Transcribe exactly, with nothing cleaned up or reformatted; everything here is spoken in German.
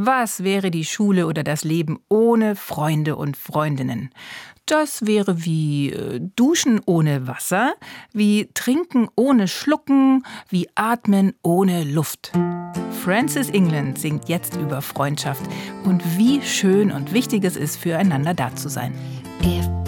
Was wäre die Schule oder das Leben ohne Freunde und Freundinnen? Das wäre wie äh, Duschen ohne Wasser, wie Trinken ohne Schlucken, wie Atmen ohne Luft. Frances England singt jetzt über Freundschaft und wie schön und wichtig es ist, füreinander da zu sein. If